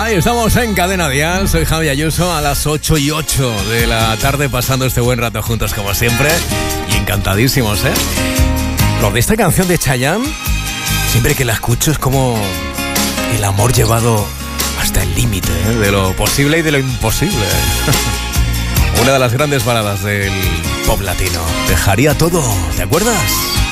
Ahí estamos en Cadena Dial, soy Javi Ayuso, a las 8:08 de la tarde, pasando este buen rato juntos como siempre, y encantadísimos, ¿eh? Lo de esta canción de Chayanne, siempre que la escucho es como el amor llevado hasta el límite, ¿eh? De lo posible y de lo imposible. Una de las grandes baladas del pop latino. Dejaría todo, ¿te acuerdas?